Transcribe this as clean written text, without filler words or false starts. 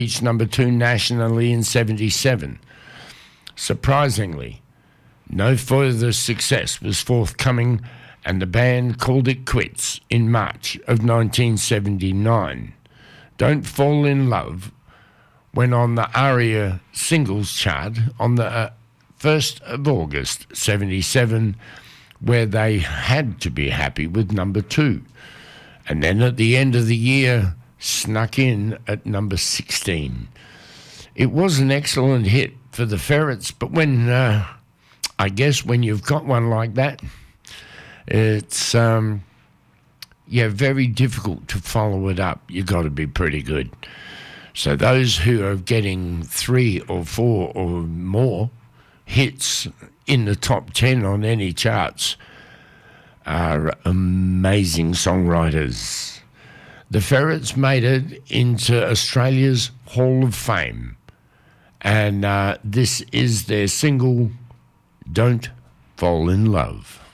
reached number 2 nationally in 77. Surprisingly, no further success was forthcoming, and the band called it quits in March of 1979. Don't Fall in Love went on the ARIA singles chart on the 1st of August 77, where they had to be happy with number 2. And then at the end of the year, snuck in at number 16. It was an excellent hit for the Ferrets, but when, I guess when you've got one like that, it's, very difficult to follow it up. You've got to be pretty good. So those who are getting 3 or 4 or more hits in the top 10 on any charts are amazing songwriters. The Ferrets made it into Australia's Hall of Fame, and this is their single, Don't Fall in Love.